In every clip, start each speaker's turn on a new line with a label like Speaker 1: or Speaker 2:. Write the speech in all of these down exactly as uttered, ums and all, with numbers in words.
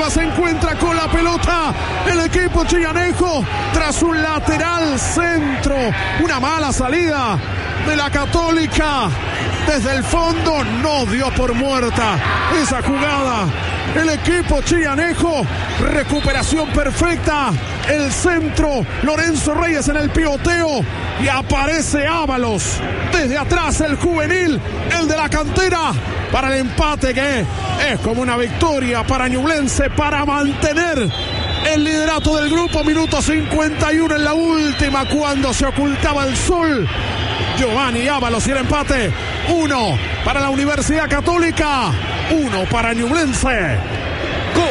Speaker 1: Silva se encuentra con la pelota. El equipo chillanejo tras un lateral centro. Una mala salida de la Católica. Desde el fondo no dio por muerta esa jugada. El equipo chillanejo, recuperación perfecta. El centro, Lorenzo Reyes en el pivoteo. Y aparece Ábalos. Desde atrás el juvenil, el de la cantera. Para el empate que es como una victoria para Ñublense. Para mantener el liderato del grupo. Minuto cincuenta y uno en la última, cuando se ocultaba el sol. Giovanni Ábalos y el empate. Uno para la Universidad Católica, uno para Ñublense.
Speaker 2: Gol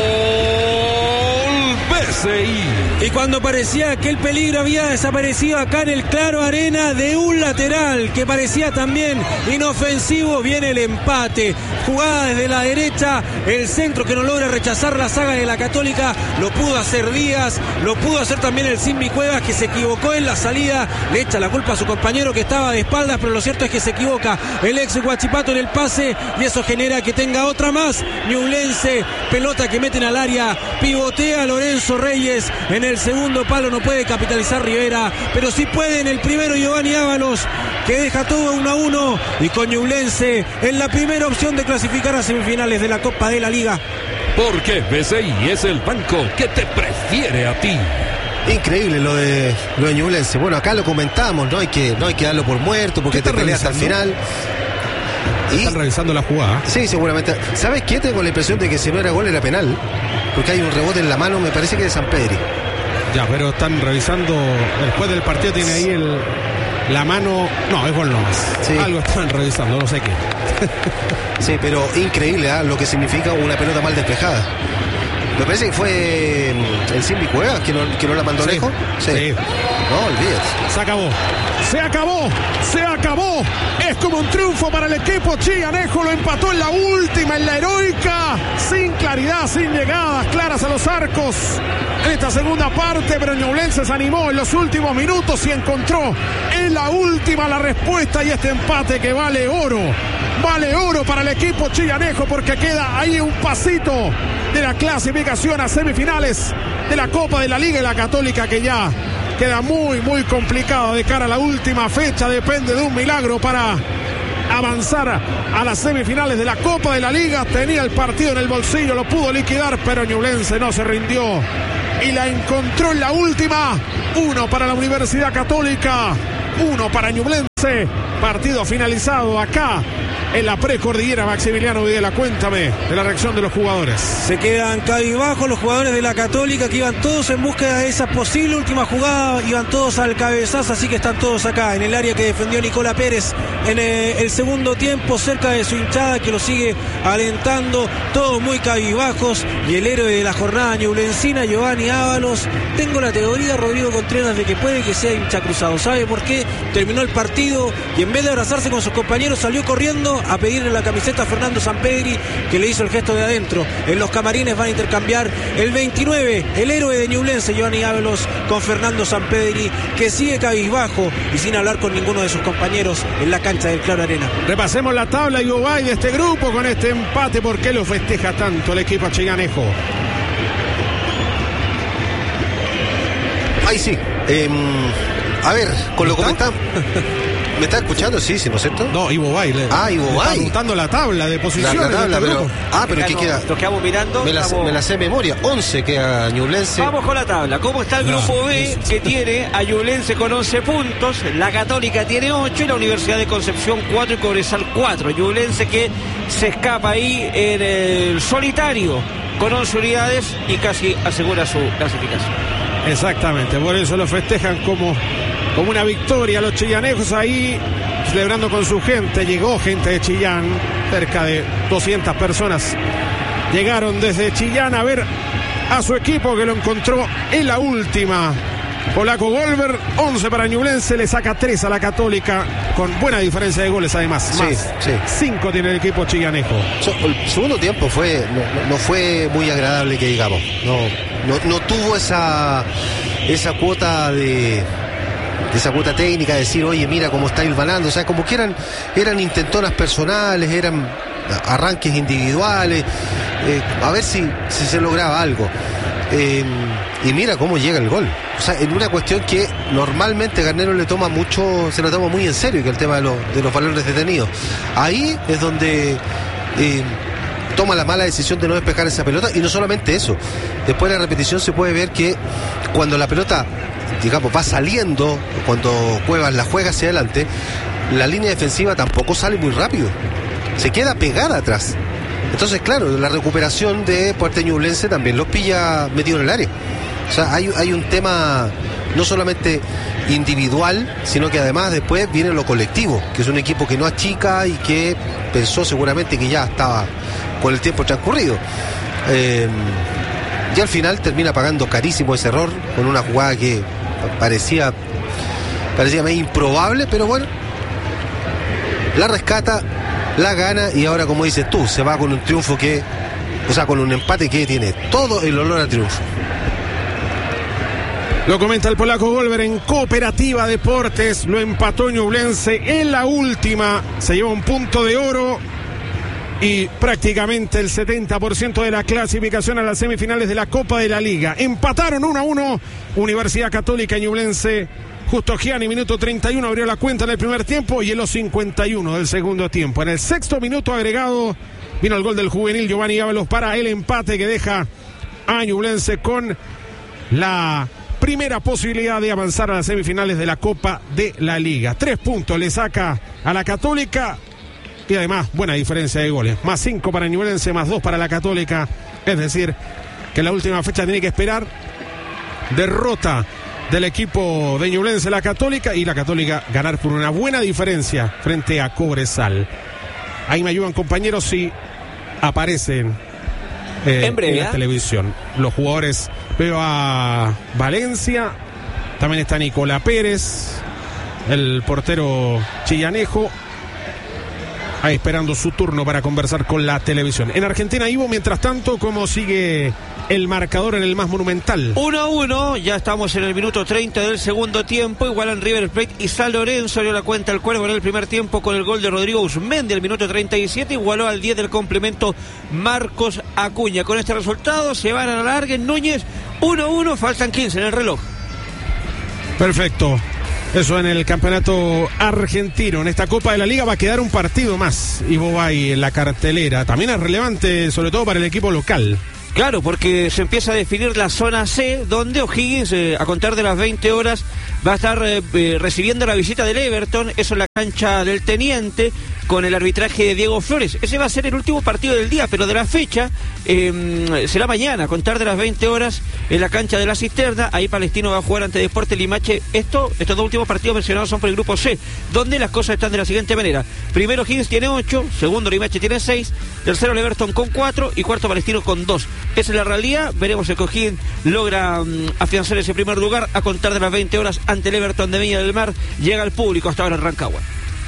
Speaker 2: B C I.
Speaker 3: Y cuando parecía que el peligro había desaparecido acá en el Claro Arena, de un lateral que parecía también inofensivo, viene el empate. Jugada desde la derecha, el centro que no logra rechazar la saga de la Católica. Lo pudo hacer Díaz, lo pudo hacer también el Simbi Cuevas, que se equivocó en la salida. Le echa la culpa a su compañero que estaba de espaldas, pero lo cierto es que se equivoca el ex Huachipato en el pase, y eso genera que tenga otra más. Ñublense, pelota que meten al área, pivotea Lorenzo Reyes. En el segundo palo no puede capitalizar Rivera, pero sí puede en el primero Giovanni Ábalos, que deja todo uno a uno, y con Ñublense en la primera opción de clasificar a semifinales de la Copa de la Liga.
Speaker 2: Porque B C I es el banco que te prefiere a ti.
Speaker 4: Increíble lo de lo de Ñublense. Bueno, acá lo comentamos, no hay que, no hay que darlo por muerto porque te pelea hasta el final.
Speaker 1: Y están revisando la jugada.
Speaker 4: Sí, seguramente. ¿Sabes qué? Tengo la impresión de que si no era gol era penal, porque hay un rebote en la mano, me parece que de Sampedri.
Speaker 1: Ya, pero están revisando. Después del partido tiene ahí el la mano. No, es gol nomás. Sí. Algo están revisando, no sé qué.
Speaker 4: Sí, pero increíble, ¿eh? Lo que significa una pelota mal despejada. Me parece que fue el Simbi Cuevas que no, que no la mandó sí. lejos. Sí. sí. No, olvídate.
Speaker 1: Se acabó. Se acabó. Se acabó. Es como un triunfo para el equipo chillanejo. Lo empató en la última, en la heroica. Sin claridad, sin llegadas claras a los arcos en esta segunda parte, pero Ñublense se animó en los últimos minutos y encontró en la última la respuesta, y este empate que vale oro. Vale oro para el equipo chillanejo, porque queda ahí un pasito de la clasificación a semifinales de la Copa de la Liga, y la Católica, que ya queda muy muy complicado de cara a la última fecha. Depende de un milagro para avanzar a las semifinales de la Copa de la Liga. Tenía el partido en el bolsillo, lo pudo liquidar, pero Ñublense no se rindió y la encontró en la última. Uno para la Universidad Católica, uno para Ñublense. Partido finalizado acá en la precordillera. Maximiliano Videla, cuéntame de la reacción de los jugadores.
Speaker 3: Se quedan cabizbajos los jugadores de la Católica, que iban todos en búsqueda de esa posible última jugada, iban todos al cabezazo, así que están todos acá en el área que defendió Nicola Pérez en eh, el segundo tiempo, cerca de su hinchada que lo sigue alentando, todos muy cabizbajos, y el héroe de la jornada ñublencina, Giovanni Ábalos. Tengo la teoría, Rodrigo Contreras, de que puede que sea hincha cruzado. ¿Sabe por qué? Terminó el partido y en vez de abrazarse con sus compañeros salió corriendo a pedirle la camiseta a Fernando Sampedri, que le hizo el gesto de adentro. En los camarines van a intercambiar el veintinueve, el héroe de Ñublense, Giovanni Ábalos, con Fernando Sampedri, que sigue cabizbajo y sin hablar con ninguno de sus compañeros en la cancha del Claro Arena.
Speaker 1: Repasemos la tabla y Ubay de este grupo con este empate. ¿Por qué lo festeja tanto el equipo chillanejo?
Speaker 4: Ay, sí. Eh, a ver, con lo comentamos. ¿Me está escuchando? Sí, sí, ¿no es cierto?
Speaker 1: No, Ivo Baile.
Speaker 4: Ah, Ivo Baile.
Speaker 1: Está apuntando la tabla de posiciones.
Speaker 4: La, la tabla,
Speaker 1: este
Speaker 4: pero, ah, pero ¿qué queda?
Speaker 5: Nos quedamos mirando.
Speaker 4: Me la,
Speaker 5: estamos...
Speaker 4: me la sé de memoria. once queda Ñublense.
Speaker 5: Vamos con la tabla. ¿Cómo está el grupo no, B? No, que tiene a Ñublense con once puntos, la Católica tiene ocho y la Universidad de Concepción cuatro y Cobresal cuatro. Ñublense que se escapa ahí en el solitario con once unidades y casi asegura su clasificación.
Speaker 1: Exactamente, por eso lo festejan como, como una victoria los chillanejos ahí, celebrando con su gente. Llegó gente de Chillán, cerca de doscientas personas llegaron desde Chillán a ver a su equipo, que lo encontró en la última. Polaco Golver, once para Ñublense, le saca tres a la Católica, con buena diferencia de goles además.
Speaker 4: Sí,
Speaker 1: más
Speaker 4: sí.
Speaker 1: cinco tiene el equipo chillanejo.
Speaker 4: El segundo tiempo fue no, no fue muy agradable, que digamos. No, no, no tuvo esa, esa cuota de... esa cuota técnica de decir, oye, mira cómo está hilvanando. O sea, como que eran, eran intentonas personales, eran arranques individuales, eh, a ver si, si se lograba algo. Eh, y mira cómo llega el gol. O sea, en una cuestión que normalmente Garnero le toma mucho, se lo toma muy en serio, que el tema de, lo, de los balones detenidos. Ahí es donde eh, toma la mala decisión de no despejar esa pelota, y no solamente eso. Después de la repetición se puede ver que cuando la pelota, digamos, va saliendo, cuando Cuevas la juega hacia adelante, la línea defensiva tampoco sale muy rápido, se queda pegada atrás. Entonces, claro, la recuperación de Puerteño Ñublense también los pilla metido en el área. O sea, hay, hay un tema no solamente individual, sino que además después viene lo colectivo, que es un equipo que no achica y que pensó seguramente que ya estaba con el tiempo transcurrido. Eh, y al final termina pagando carísimo ese error, con una jugada que parecía, parecía medio improbable, pero bueno, la rescata, la gana, y ahora, como dices tú, se va con un triunfo que, o sea, con un empate que tiene todo el olor a triunfo.
Speaker 1: Lo comenta el polaco Golver en Cooperativa Deportes. Lo empató Ñublense en la última. Se lleva un punto de oro y prácticamente el setenta por ciento de la clasificación a las semifinales de la Copa de la Liga. Empataron uno a uno Universidad Católica y Ñublense. Justo Gianni, minuto treinta y uno, abrió la cuenta en el primer tiempo y en los cincuenta y uno del segundo tiempo. En el sexto minuto agregado vino el gol del juvenil Giovanni Ábalos para el empate que deja a Ñublense con la primera posibilidad de avanzar a las semifinales de la Copa de la Liga. Tres puntos le saca a la Católica y además buena diferencia de goles. Más cinco para Ñublense, más dos para la Católica. Es decir, que en la última fecha tiene que esperar derrota del equipo de Ñublense, la Católica, y la Católica ganar por una buena diferencia frente a Cobresal. Ahí me ayudan, compañeros, si aparecen eh,
Speaker 5: en, breve,
Speaker 1: en la
Speaker 5: ¿eh?
Speaker 1: televisión los jugadores. Veo a Valencia, también está Nicolás Pérez, el portero chillanejo, ahí esperando su turno para conversar con la televisión. En Argentina, Ivo, mientras tanto, ¿cómo sigue el marcador en el más monumental?
Speaker 5: uno a uno, ya estamos en el minuto treinta del segundo tiempo. Igualan River Plate y San Lorenzo. Dio la cuenta el Cuervo en el primer tiempo con el gol de Rodrigo Uzmendi al minuto treinta y siete. Igualó al diez del complemento Marcos Acuña. Con este resultado se van a la larga en Núñez. uno a uno, faltan quince en el reloj.
Speaker 1: Perfecto. Eso en el campeonato argentino. En esta Copa de la Liga va a quedar un partido más, Ivo Bay, en la cartelera. También es relevante, sobre todo para el equipo local.
Speaker 5: Claro, porque se empieza a definir la zona C, donde O'Higgins, eh, a contar de las veinte horas, va a estar eh, eh, recibiendo la visita del Everton. Eso en la cancha del Teniente, con el arbitraje de Diego Flores. Ese va a ser el último partido del día, pero de la fecha eh, será mañana, a contar de las veinte horas, en la cancha de la Cisterna. Ahí Palestino va a jugar ante Deportes Limache. Esto, estos dos últimos partidos mencionados son por el grupo C, donde las cosas están de la siguiente manera. Primero O'Higgins tiene ocho, segundo Limache tiene seis, tercero el Everton con cuatro y cuarto Palestino con dos. Esa es la realidad. Veremos si O'Higgins logra um, afianzar ese primer lugar a contar de las veinte horas ante el Everton de Viña del Mar. Llega al público hasta ahora en Rancagua.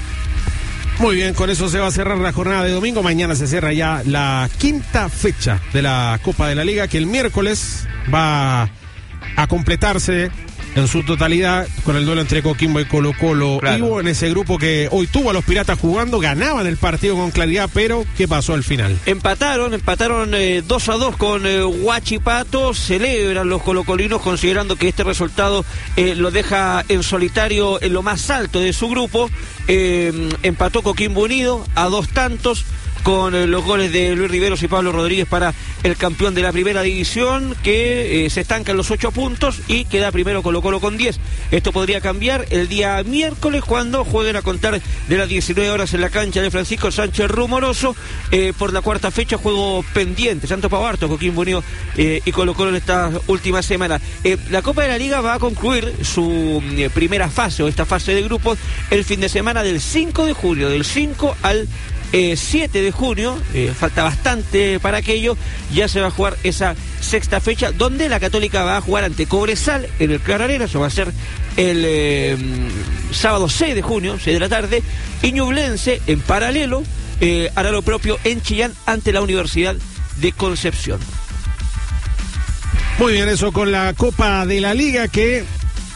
Speaker 1: Muy bien, con eso se va a cerrar la jornada de domingo. Mañana se cierra ya la quinta fecha de la Copa de la Liga, que el miércoles va a completarse en su totalidad con el duelo entre Coquimbo y Colo Colo.
Speaker 5: Claro.
Speaker 1: Ivo, en ese grupo que hoy tuvo a los Piratas jugando, ganaban el partido con claridad, pero ¿qué pasó al final?
Speaker 5: Empataron, empataron eh, dos a dos con eh, Huachipato. Celebran los colocolinos considerando que este resultado eh, lo deja en solitario en lo más alto de su grupo. Eh, empató Coquimbo Unido a dos tantos, con eh, los goles de Luis Riveros y Pablo Rodríguez para el campeón de la primera división, que eh, se estanca en los ocho puntos y queda primero Colo Colo con diez. Esto podría cambiar el día miércoles, cuando jueguen a contar de las diecinueve horas en la cancha de Francisco Sánchez Rumoroso eh, por la cuarta fecha, juego pendiente, Santo Pavarto, Coquimbo Unido eh, y Colo Colo en esta última semana. Eh, la Copa de la Liga va a concluir su eh, primera fase, o esta fase de grupos, el fin de semana del cinco de julio, del cinco al Eh, siete de junio, eh, falta bastante para aquello. Ya se va a jugar esa sexta fecha, donde la Católica va a jugar ante Cobresal en el Claro Arena. Eso va a ser el eh, sábado seis de junio, seis de la tarde. Y Ñublense, en paralelo, eh, hará lo propio en Chillán ante la Universidad de Concepción.
Speaker 1: Muy bien, eso con la Copa de la Liga, que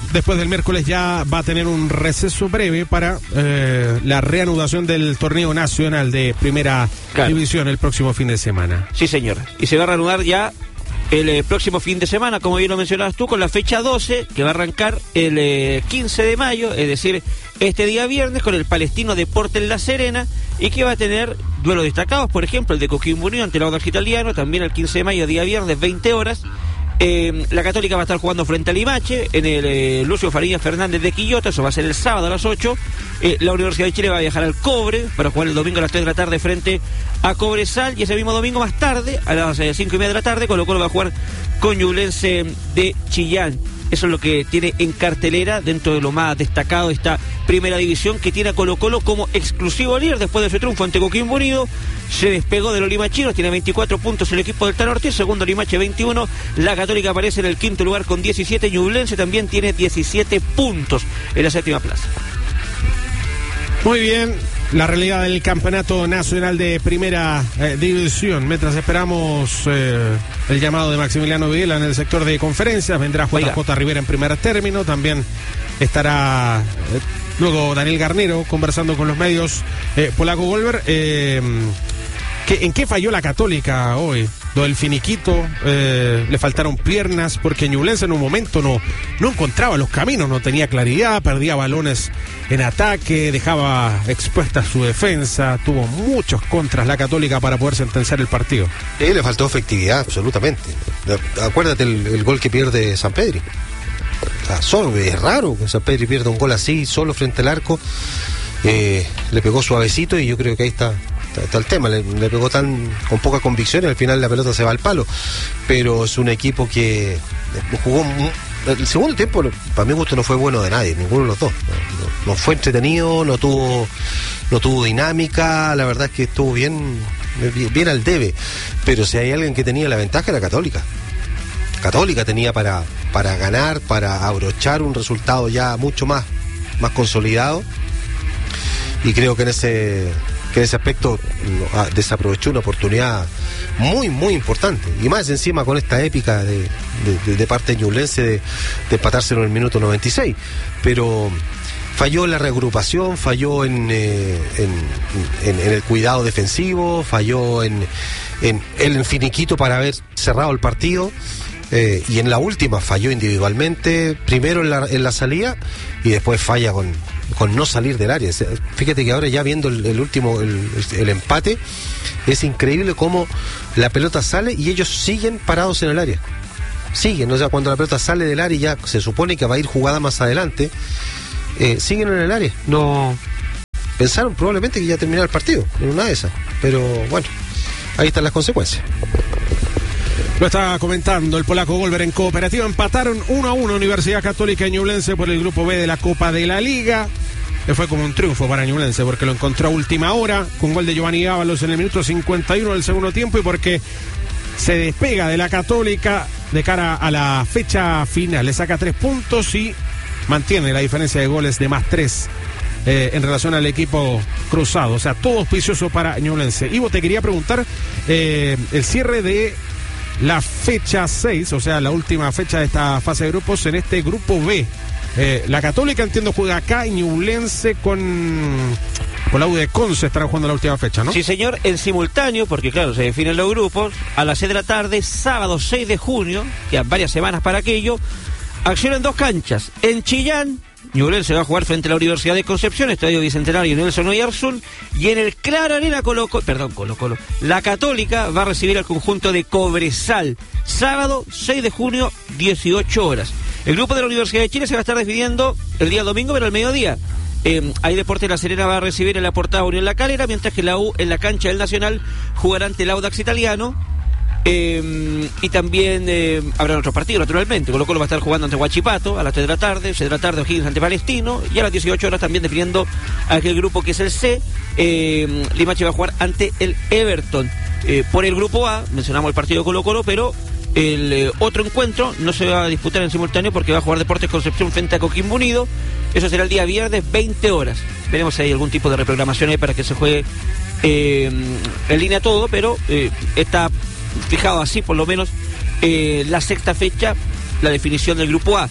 Speaker 1: después del miércoles ya va a tener un receso breve para eh, la reanudación del torneo nacional de primera claro. división el próximo fin de semana.
Speaker 5: Sí, señor. Y se va a reanudar ya el eh, próximo fin de semana, como bien lo mencionabas tú, con la fecha doce, que va a arrancar el eh, quince de mayo, es decir, este día viernes, con el Palestino Deportes La Serena, y que va a tener duelos destacados, por ejemplo, el de Coquimbo Unido ante el Audax Italiano, también el quince de mayo, día viernes, veinte horas. Eh, la Católica va a estar jugando frente a Limache en el eh, Lucio Fariñas Fernández de Quillota, eso va a ser el sábado a las ocho. Eh, la Universidad de Chile va a viajar al Cobre para jugar el domingo a las tres de la tarde frente a Cobresal, y ese mismo domingo más tarde, a las eh, cinco y media de la tarde, Colo Colo va a jugar con Ñublense de Chillán. Eso es lo que tiene en cartelera dentro de lo más destacado de esta primera división, que tiene a Colo Colo como exclusivo líder después de su triunfo ante Coquimbo Unido. Se despegó de los limachinos, tiene veinticuatro puntos el equipo del Tanorte, segundo Limache veintiuno, la Católica aparece en el quinto lugar con diecisiete, Ñublense también tiene diecisiete puntos en la séptima plaza.
Speaker 1: Muy bien, la realidad del campeonato nacional de primera eh, división. Mientras esperamos eh, el llamado de Maximiliano Videla en el sector de conferencias, vendrá J J Rivera en primer término, también estará eh, luego Daniel Garnero conversando con los medios. eh, Polaco Golver, eh, ¿qué, ¿en qué falló la Católica hoy? Lo del finiquito, eh, le faltaron piernas, porque Ñublense en un momento no, no encontraba los caminos, no tenía claridad, perdía balones en ataque, dejaba expuesta su defensa, tuvo muchos contras la Católica para poder sentenciar el partido.
Speaker 4: Eh, le faltó efectividad, absolutamente. Acuérdate el, el gol que pierde Sampedri. O sea, solo, es raro que Sampedri pierda un gol así, solo frente al arco. Eh, le pegó suavecito y yo creo que ahí está... está el tema, le, le pegó tan con poca convicción y al final la pelota se va al palo, pero es un equipo que jugó el segundo tiempo, para mi gusto no fue bueno de nadie, ninguno de los dos, no, no fue entretenido, no tuvo no tuvo dinámica, la verdad es que estuvo bien bien al debe, pero si hay alguien que tenía la ventaja era Católica. Católica tenía para, para ganar, para abrochar un resultado ya mucho más, más consolidado, y creo que en ese que en ese aspecto desaprovechó una oportunidad muy, muy importante. Y más encima con esta épica de, de, de parte de Ñublense de, de empatárselo en el minuto noventa y seis. Pero falló en la reagrupación, falló en, eh, en, en, en el cuidado defensivo, falló en, en, en el finiquito para haber cerrado el partido. Eh, y en la última falló individualmente, primero en la, en la salida y después falla con, con no salir del área. Fíjate que ahora ya viendo el, el último, el, el empate, es increíble cómo la pelota sale y ellos siguen parados en el área. Siguen, o sea, cuando la pelota sale del área y ya se supone que va a ir jugada más adelante, eh, siguen en el área. No pensaron probablemente que ya terminaba el partido, en una de esas. Pero bueno, ahí están las consecuencias.
Speaker 1: Lo está comentando el Polaco Golver en Cooperativa. Empataron uno a uno Universidad Católica y Ñublense por el grupo B de la Copa de la Liga. Que fue como un triunfo para Ñublense porque lo encontró a última hora con gol de Giovanni Ábalos en el minuto cincuenta y uno del segundo tiempo, y porque se despega de la Católica de cara a la fecha final. Le saca tres puntos y mantiene la diferencia de goles de más tres eh, en relación al equipo cruzado. O sea, todo auspicioso para Ñublense. Ivo, te quería preguntar eh, el cierre de la fecha seis, o sea, la última fecha de esta fase de grupos en este grupo B. Eh, la Católica, entiendo, juega acá, y Ñublense con, con la U de Conce estarán jugando la última fecha, ¿no?
Speaker 5: Sí, señor, en simultáneo, porque claro, se definen los grupos, a las seis de la tarde, sábado seis de junio, quedan varias semanas para aquello, acción en dos canchas, en Chillán. Ñublense va a jugar frente a la Universidad de Concepción, Estadio Bicentenario Nelson Oyarzún, y en el Claro Arena Colo Colo, perdón, Colo Colo, la Católica va a recibir al conjunto de Cobresal, sábado seis de junio, dieciocho horas. El grupo de la Universidad de Chile se va a estar despidiendo el día domingo, pero al mediodía. Eh, ahí Deportes La Serena va a recibir en la Portada Unión La Calera, mientras que la U en la cancha del Nacional jugará ante el Audax Italiano. Eh, y también eh, habrá otros partidos, naturalmente. Colo Colo va a estar jugando ante Huachipato a las tres de la tarde, seis de la tarde O'Higgins ante Palestino, y a las dieciocho horas también definiendo aquel grupo que es el C. eh, Limache va a jugar ante el Everton. Eh, por el grupo A mencionamos el partido de Colo Colo, pero el eh, otro encuentro no se va a disputar en simultáneo porque va a jugar Deportes Concepción frente a Coquimbo Unido. Eso será el día viernes, veinte horas. Veremos si hay algún tipo de reprogramación ahí para que se juegue eh, en línea todo, pero eh, está fijado así por lo menos eh, la sexta fecha, la definición del grupo A.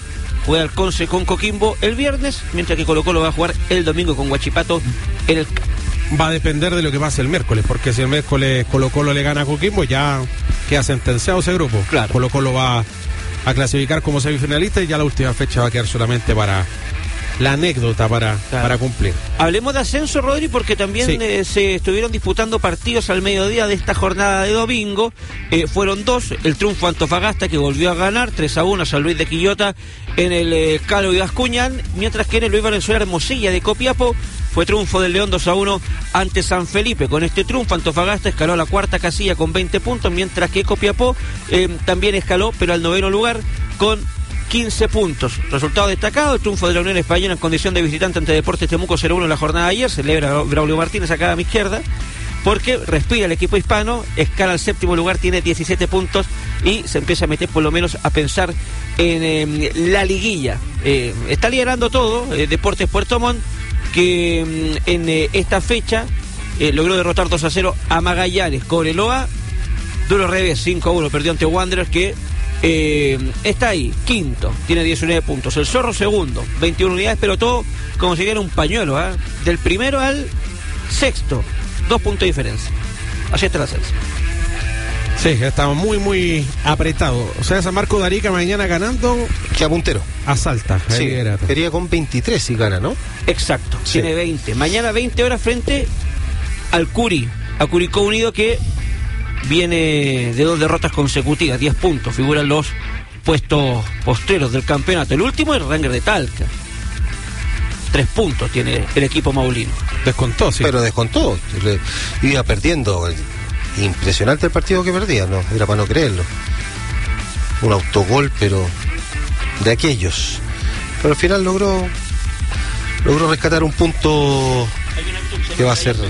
Speaker 5: juega el Conce con Coquimbo el viernes, mientras que Colo Colo va a jugar el domingo con Huachipato en el campo.
Speaker 1: Va a depender de lo que pase el miércoles, porque si el miércoles Colo Colo le gana a Coquimbo, ya queda sentenciado ese grupo.
Speaker 5: Claro.
Speaker 1: Colo Colo va a clasificar como semifinalista y ya la última fecha va a quedar solamente para la anécdota para,
Speaker 5: claro.
Speaker 1: para cumplir.
Speaker 5: Hablemos de ascenso, Rodri, porque también
Speaker 1: sí.
Speaker 5: eh, se estuvieron disputando partidos al mediodía de esta jornada de domingo. Eh, fueron dos, el triunfo Antofagasta, que volvió a ganar tres a uno a San Luis de Quillota en el eh, Calo y Bascuñán, mientras que en el Luis Valenzuela Hermosilla de Copiapó fue triunfo del León dos a uno ante San Felipe. Con este triunfo Antofagasta escaló a la cuarta casilla con veinte puntos, mientras que Copiapó eh, también escaló, pero al noveno lugar con quince puntos. Resultado destacado, el triunfo de la Unión Española en condición de visitante ante Deportes Temuco cero uno en la jornada de ayer. Celebra Braulio Martínez acá a mi izquierda, porque respira el equipo hispano, escala al séptimo lugar, tiene diecisiete puntos y se empieza a meter por lo menos a pensar en eh, la liguilla. Eh, está liderando todo eh, Deportes Puerto Montt, que mm, en eh, esta fecha eh, logró derrotar dos a cero a Magallanes. Cobreloa, duro revés, cinco a uno, perdió ante Wanderers, que Eh, está ahí, quinto, tiene diecinueve puntos. El Zorro segundo, veintiuna unidades, pero todo como si fuera un pañuelo, ¿eh? Del primero al sexto, dos puntos de diferencia. Así está el ascenso.
Speaker 1: Sí, estamos muy, muy apretados. O sea, San Marco de Arica mañana ganando.
Speaker 4: Queda puntero.
Speaker 1: Asalta.
Speaker 4: Sí, quería con veintitrés si gana, ¿no?
Speaker 5: Exacto,
Speaker 4: sí.
Speaker 5: Tiene veinte. Mañana veinte horas frente al Curi, a Curicó Unido, que viene de dos derrotas consecutivas, diez puntos, figuran los puestos postreros del campeonato. El último es el Ranger de Talca, tres puntos tiene el equipo maulino.
Speaker 1: Descontó, sí.
Speaker 4: Pero descontó, le, iba perdiendo. Impresionante el partido que perdía, no, era para no creerlo. Un autogol, pero de aquellos. Pero al final logró logró rescatar un punto que va a ser.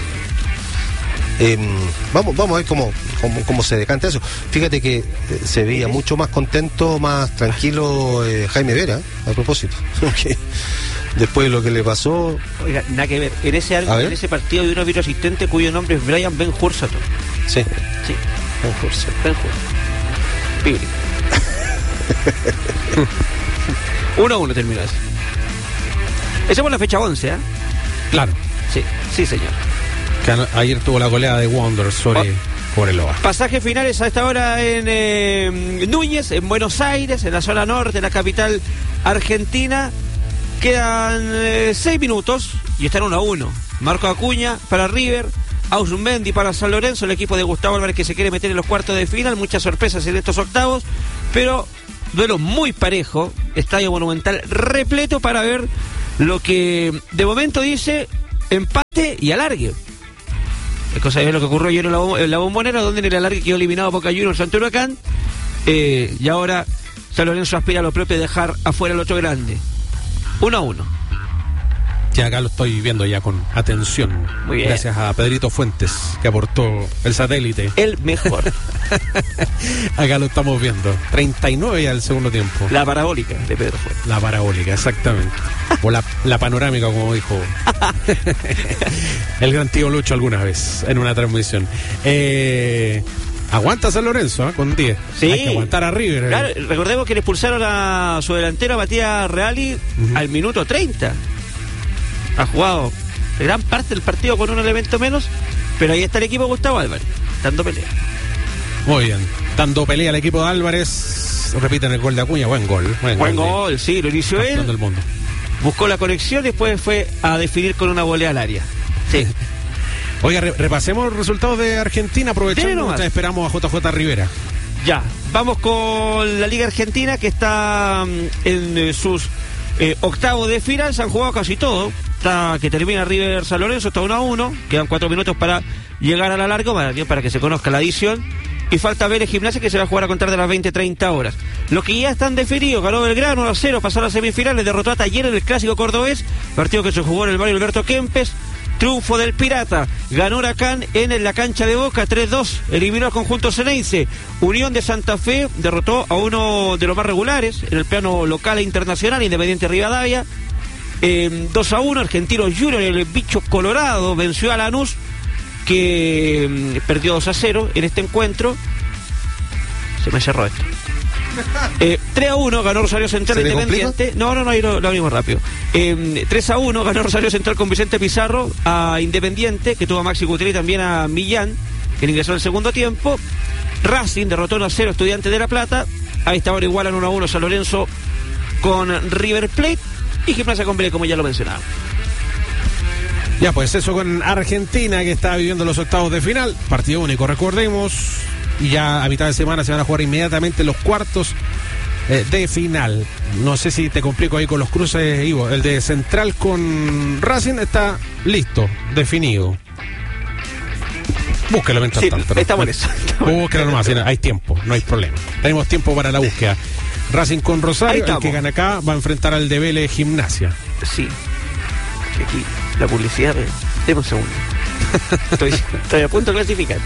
Speaker 4: Eh, vamos, vamos a ver cómo, cómo, cómo se decanta eso. Fíjate que eh, se veía mucho más contento, más tranquilo eh, Jaime Vera, a propósito. Okay. Después de lo que le pasó.
Speaker 5: Oiga, nada que ver. En ese, en ese partido hay un video asistente cuyo nombre es Brian Ben Hursato.
Speaker 4: Sí.
Speaker 5: Sí. Ben Hursato. Ben Hursato. Pibri. uno a uno terminó eso. Esa fue la fecha once, ¿eh?
Speaker 1: Claro.
Speaker 5: Sí, sí, señor.
Speaker 1: Que ayer tuvo la goleada de Wanderers sobre Cobreloa.
Speaker 5: Pasajes finales a esta hora en eh, Núñez, en Buenos Aires, en la zona norte, en la capital argentina. Quedan eh, seis minutos y están uno a uno. Marco Acuña para River, Ausmendi para San Lorenzo, el equipo de Gustavo Álvarez que se quiere meter en los cuartos de final. Muchas sorpresas en estos octavos, pero duelo muy parejo. Estadio Monumental repleto para ver lo que de momento dice empate y alargue. Es cosa de ver lo que ocurrió ayer en la, bom- en la Bombonera, donde en el alargue quedó eliminado Boca Juniors ante Huracán. Eh, y ahora San Lorenzo aspira a lo propio, dejar afuera el otro grande. Uno a uno.
Speaker 1: Ya acá lo estoy viendo ya con atención.
Speaker 5: Muy bien.
Speaker 1: Gracias a Pedrito Fuentes, que aportó el satélite.
Speaker 5: El mejor.
Speaker 1: Acá lo estamos viendo. treinta y nueve ya el segundo tiempo.
Speaker 5: La parabólica de Pedro Fuentes.
Speaker 1: La parabólica, exactamente. O la, la panorámica, como dijo el gran tío Lucho alguna vez en una transmisión. Eh, aguanta San Lorenzo, ¿eh? Con diez.
Speaker 5: Sí.
Speaker 1: Hay que aguantar a River.
Speaker 5: Claro, recordemos que le expulsaron a su delantero Matías Reali uh-huh. al minuto treinta. Ha jugado gran parte del partido con un elemento menos, pero ahí está el equipo de Gustavo Álvarez, dando pelea.
Speaker 1: Muy bien, dando pelea al equipo de Álvarez. Repiten el gol de Acuña, buen gol. Buen,
Speaker 5: buen
Speaker 1: gol,
Speaker 5: gol, sí, lo inició él.
Speaker 1: Del mundo.
Speaker 5: Buscó la conexión y después fue a definir con una volea al área. Sí.
Speaker 1: Oiga, re- repasemos los resultados de Argentina, aprovechando mientras esperamos a J J Rivera.
Speaker 5: Ya, vamos con la Liga Argentina, que está en eh, sus eh, octavos de final. Se han jugado casi todo. Está que termina River San Lorenzo, está uno a uno. Quedan cuatro minutos para llegar a la larga, para, para que se conozca la adición. Y falta ver el Gimnasia, que se va a jugar a contar de las veinte treinta horas. Los que ya están definidos: ganó Belgrano uno a cero, pasó a las semifinales, derrotó a Talleres en el Clásico Cordobés, partido que se jugó en el barrio Alberto Kempes. Triunfo del Pirata, ganó Huracán en la cancha de Boca tres dos, eliminó al conjunto Ceneice. Unión de Santa Fe derrotó a uno de los más regulares en el plano local e internacional, Independiente Rivadavia, eh, dos a uno. Argentinos Junior, el bicho colorado, venció a Lanús, que eh, perdió dos a cero en este encuentro. Se me cerró esto. Eh, tres a uno ganó Rosario Central Independiente. No, no, no, ahí lo, lo abrimos rápido. Eh, tres a uno ganó Rosario Central con Vicente Pizarro a Independiente, que tuvo a Maxi Gutiérrez y también a Millán, que ingresó en el segundo tiempo. Racing derrotó uno a cero Estudiantes de La Plata. Ahí está ahora igual en uno a uno San Lorenzo con River Plate. Y Gimnasia con Vélez, como ya lo mencionaba.
Speaker 1: Ya, pues eso con Argentina, que está viviendo los octavos de final. Partido único, recordemos. Y ya a mitad de semana se van a jugar inmediatamente los cuartos eh, de final. No sé si te complico ahí con los cruces, Ivo. El de Central con Racing está listo, definido. Búsquelo mientras
Speaker 5: Sí,
Speaker 1: tanto. ¿no?
Speaker 5: estamos en eso.
Speaker 1: Búsquelo nomás, sí, hay tiempo, no hay problema. Tenemos tiempo para la búsqueda. Racing con
Speaker 5: Ahí
Speaker 1: Rosario, el
Speaker 5: estamos.
Speaker 1: que gana acá va a enfrentar al de Vélez Gimnasia.
Speaker 5: Sí. Aquí, la publicidad. eh, Deme un segundo. Estoy, estoy a punto de clasificar.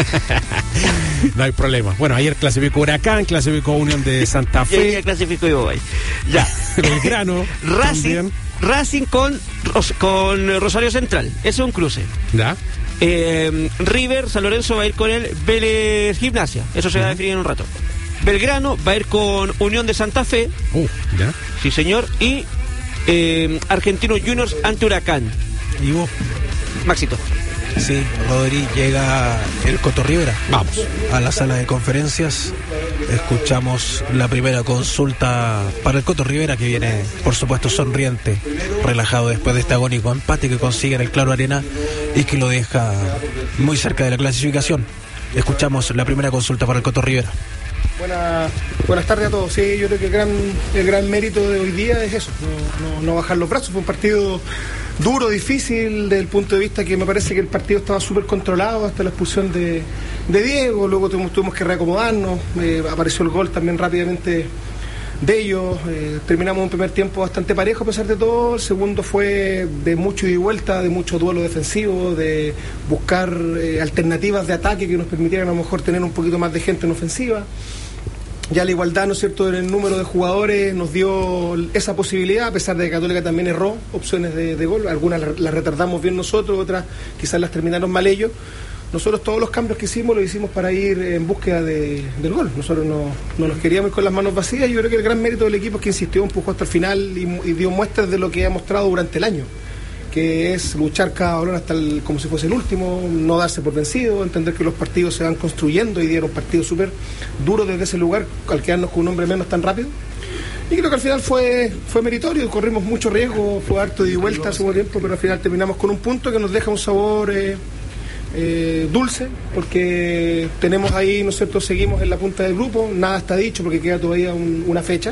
Speaker 1: No hay problema. Bueno, ayer clasificó Huracán, clasificó Unión de Santa
Speaker 5: Ya, ya
Speaker 1: Fe,
Speaker 5: clasifico yo hoy. Ya.
Speaker 1: Belgrano.
Speaker 5: Racing,
Speaker 1: también.
Speaker 5: Racing con, Ros- con Rosario Central. Ese es un cruce.
Speaker 1: ¿Ya?
Speaker 5: Eh, River, San Lorenzo va a ir con el Vélez Gimnasia. Eso se va a definir en un rato. Belgrano va a ir con Unión de Santa Fe.
Speaker 1: Uh, ¿ya?
Speaker 5: Sí, señor. Y eh, Argentinos Juniors ante Huracán.
Speaker 3: Y vos,
Speaker 5: Maxito.
Speaker 3: sí, Rodri, llega el Coto Rivera.
Speaker 1: Vamos.
Speaker 3: A la sala de conferencias. Escuchamos la primera consulta para el Coto Rivera, que viene, por supuesto, sonriente, relajado después de este agónico empate que consigue en el Claro Arena y que lo deja muy cerca de la clasificación. Escuchamos la primera consulta para el Coto Rivera.
Speaker 6: Buena, buenas tardes a todos. Sí, yo creo que el gran, el gran mérito de hoy día es eso, no, no, no bajar los brazos. Fue un partido duro, difícil, desde el punto de vista que me parece que el partido estaba súper controlado hasta la expulsión de, de Diego. Luego tuvimos, tuvimos que reacomodarnos, eh, apareció el gol también rápidamente de ellos. Eh, terminamos un primer tiempo bastante parejo a pesar de todo. El segundo fue de mucho ida y vuelta, de mucho duelo defensivo, de buscar eh, alternativas de ataque que nos permitieran a lo mejor tener un poquito más de gente en ofensiva. Ya la igualdad, ¿no es cierto?, en el número de jugadores nos dio esa posibilidad, a pesar de que Católica también erró opciones de, de gol. Algunas las retardamos bien nosotros, otras quizás las terminaron mal ellos. Nosotros todos los cambios que hicimos los hicimos para ir en búsqueda de, del gol. Nosotros no, no nos queríamos ir con las manos vacías. Yo creo que el gran mérito del equipo es que insistió, empujó hasta el final y, y dio muestras de lo que ha mostrado durante el año, que es luchar cada balón hasta el, como si fuese el último, no darse por vencido, entender que los partidos se van construyendo y dieron partidos súper duros desde ese lugar al quedarnos con un hombre menos tan rápido. Y creo que al final fue, fue meritorio, corrimos mucho riesgo, fue harto de vuelta hace un tiempo, pero al final terminamos con un punto que nos deja un sabor eh, eh, dulce, porque tenemos ahí, ¿no es cierto?, seguimos en la punta del grupo, nada está dicho porque queda todavía un, una fecha.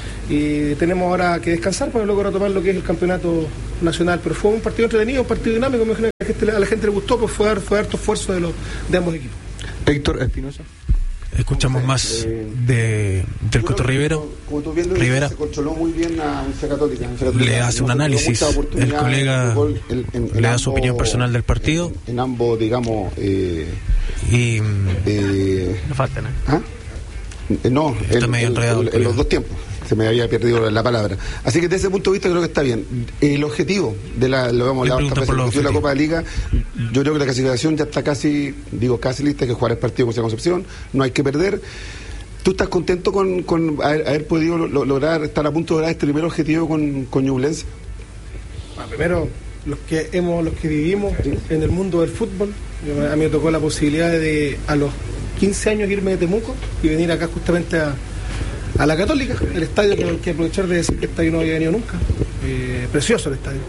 Speaker 6: Y tenemos ahora que descansar para luego retomar lo que es el campeonato nacional. Pero fue un partido entretenido, un partido dinámico. Me imagino que a la gente, a la gente le gustó, pues fue, fue harto esfuerzo de, los, de ambos equipos.
Speaker 7: Héctor Espinosa.
Speaker 3: Escuchamos más de, del Coto Rivera.
Speaker 7: Como tú bien lo
Speaker 3: Rivera.
Speaker 7: dices, se controló muy bien a Universidad Católica. Universidad Católica
Speaker 3: Le hace un
Speaker 7: no
Speaker 3: análisis.
Speaker 7: tuvo muchas
Speaker 3: El
Speaker 7: oportunidades
Speaker 3: colega
Speaker 7: de gol en- en- en
Speaker 3: le da su
Speaker 7: ambos-
Speaker 3: opinión personal del partido.
Speaker 7: En, en ambos, digamos. Eh,
Speaker 3: Y
Speaker 7: eh,
Speaker 5: No falta nada.
Speaker 7: ¿ah? Eh, No,
Speaker 3: Está
Speaker 7: en,
Speaker 3: medio
Speaker 7: en-
Speaker 3: enredado el
Speaker 7: en- en
Speaker 3: colega.
Speaker 7: los dos tiempos. Se me había perdido la palabra. Así que desde ese punto de vista creo que está bien. El objetivo de la, lo hemos
Speaker 3: Le
Speaker 7: hablado
Speaker 3: pregunto
Speaker 7: otras
Speaker 3: por
Speaker 7: veces,
Speaker 3: los
Speaker 7: el objetivo de la
Speaker 3: objetivos.
Speaker 7: Copa de Liga, yo creo que la clasificación ya está casi, digo casi lista, hay que jugar el partido con esa Concepción, no hay que perder. ¿Tú estás contento con, con haber, haber podido lo- lo- lograr, estar a punto de lograr este primer objetivo con, con Ñublense?
Speaker 6: Bueno, primero, los que hemos, los que vivimos en el mundo del fútbol, yo- a mí me tocó la posibilidad de a los quince años irme de Temuco y venir acá justamente a, a la Católica, el estadio que hay que aprovechar de decir que el estadio no había venido nunca. Eh, precioso el estadio.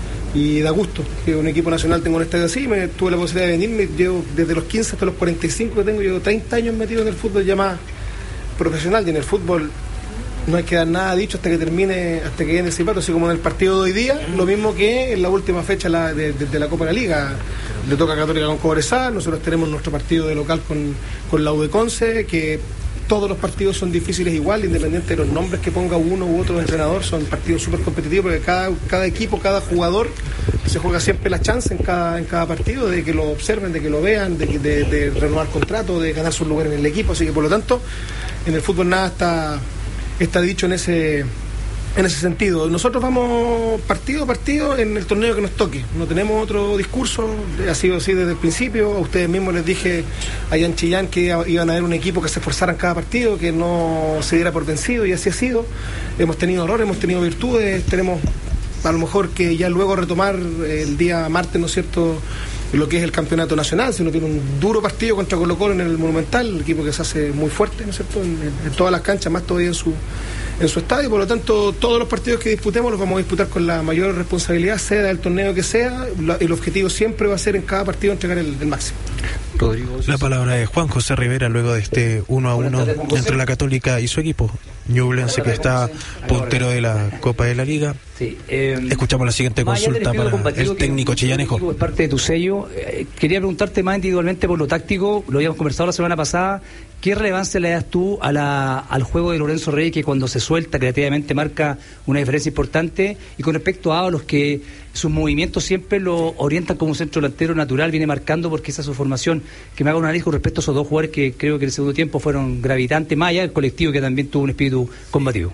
Speaker 6: Y da gusto que un equipo nacional tenga un estadio así. Me tuve la posibilidad de venirme, llevo desde los quince hasta los cuarenta y cinco que tengo, llevo treinta años metido en el fútbol ya más profesional, y en el fútbol no hay que dar nada dicho hasta que termine, hasta que viene el silbato, así como en el partido de hoy día, lo mismo que en la última fecha la, de, de, de la Copa de la Liga. Le toca a Católica con Cobresal, nosotros tenemos nuestro partido de local con, con la U de Conce, que todos los partidos son difíciles igual, independiente de los nombres que ponga uno u otro entrenador, son partidos súper competitivos porque cada, cada equipo, cada jugador se juega siempre la chance en cada, en cada partido de que lo observen, de que lo vean, de, de, de renovar contrato, de ganar su lugar en el equipo, así que por lo tanto en el fútbol nada está, está dicho en ese, en ese sentido. Nosotros vamos partido a partido en el torneo que nos toque. No tenemos otro discurso, ha sido así desde el principio. A ustedes mismos les dije allá en Chillán que iban a haber un equipo que se esforzara en cada partido, que no se diera por vencido, y así ha sido. Hemos tenido errores, hemos tenido virtudes, tenemos a lo mejor que ya luego retomar el día martes, ¿no es cierto?, lo que es el campeonato nacional. Si uno tiene un duro partido contra Colo-Colo en el Monumental, el equipo que se hace muy fuerte, ¿no es cierto?, en, en todas las canchas, más todavía en su en su estadio. Por lo tanto, todos los partidos que disputemos los vamos a disputar con la mayor responsabilidad, sea del torneo que sea. El objetivo siempre va a ser en cada partido entregar el, el máximo.
Speaker 8: Rodrigo, la palabra de Juan José Rivera luego de este uno a uno entre la Católica y su equipo Ñublense, que está puntero de la Copa de la Liga.
Speaker 9: Sí, eh,
Speaker 8: escuchamos la siguiente consulta para el técnico chillanejo.
Speaker 9: Es parte de tu sello. Eh, quería preguntarte más individualmente por lo táctico, lo habíamos conversado la semana pasada. ¿Qué relevancia le das tú a la, al juego de Lorenzo Rey, que cuando se suelta creativamente marca una diferencia importante? Y con respecto a los que sus movimientos siempre lo orientan como un centro delantero natural, viene marcando porque esa es su formación. Que me haga un análisis con respecto a esos dos jugadores que creo que en el segundo tiempo fueron gravitantes, más allá del colectivo que también tuvo un espíritu combativo.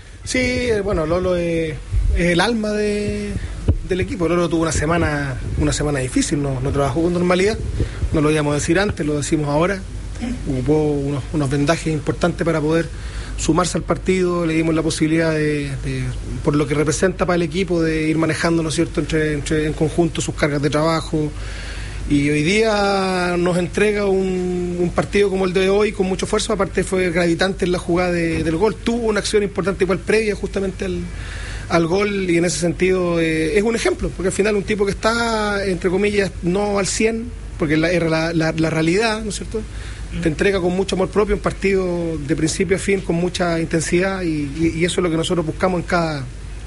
Speaker 6: Sí, bueno, Lolo es, es el alma de, del equipo. Lolo tuvo una semana una semana difícil, no, no trabajó con normalidad, no lo íbamos a decir antes, lo decimos ahora. Hubo unos, unos vendajes importantes para poder sumarse al partido, le dimos la posibilidad de, de, por lo que representa para el equipo, de ir manejando, ¿no es cierto?, entre, entre, en conjunto sus cargas de trabajo. Y hoy día nos entrega un, un partido como el de hoy con mucho esfuerzo. Aparte fue gravitante en la jugada de, del gol, tuvo una acción importante igual previa justamente al, al gol, y en ese sentido eh, es un ejemplo, porque al final un tipo que está, entre comillas, no al cien, porque la, era la, la, la realidad, ¿no es cierto?, te entrega con mucho amor propio un partido de principio a fin, con mucha intensidad, y, y, y eso es lo que nosotros buscamos en cada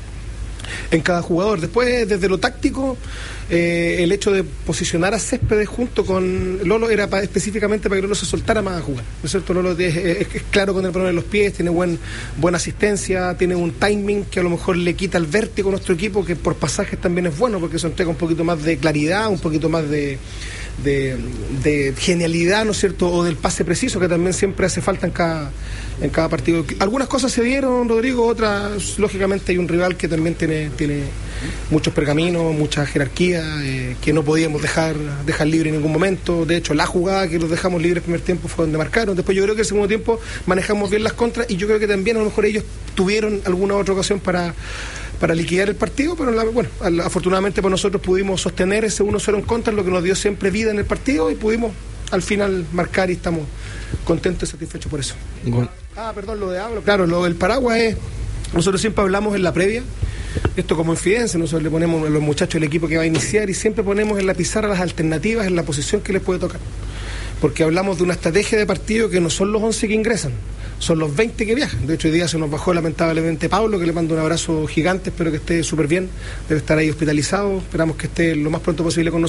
Speaker 6: en cada jugador. Después, desde lo táctico, eh, el hecho de posicionar a Céspedes junto con Lolo era pa, específicamente para que Lolo se soltara más a jugar, ¿no es cierto? Lolo es, es, es claro con el balón en los pies, tiene buen, buena asistencia, tiene un timing que a lo mejor le quita el vértigo a nuestro equipo, que por pasajes también es bueno, porque eso entrega un poquito más de claridad, un poquito más de De, de genialidad, ¿no es cierto?, o del pase preciso, que también siempre hace falta en cada en cada partido. Algunas cosas se dieron, Rodrigo, otras, lógicamente hay un rival que también tiene tiene muchos pergaminos, mucha jerarquía, eh, que no podíamos dejar dejar libre en ningún momento. De hecho, la jugada que los dejamos libres el primer tiempo fue donde marcaron. Después yo creo que el segundo tiempo manejamos bien las contras, y yo creo que también a lo mejor ellos tuvieron alguna otra ocasión para para liquidar el partido, pero la, bueno, afortunadamente por nosotros pudimos sostener ese uno cero en contra, lo que nos dio siempre vida en el partido, y pudimos al final marcar, y estamos contentos y satisfechos por eso. Bueno. Ah, perdón, lo de hablo, claro, lo del paraguas es, nosotros siempre hablamos en la previa, esto como infidencia, nosotros le ponemos a los muchachos del equipo que va a iniciar, y siempre ponemos en la pizarra las alternativas en la posición que les puede tocar, porque hablamos de una estrategia de partido que no son los once que ingresan, son los veinte que viajan. De hecho, hoy día se nos bajó lamentablemente Pablo, que le mando un abrazo gigante, espero que esté súper bien, debe estar ahí hospitalizado, esperamos que esté lo más pronto posible con nosotros.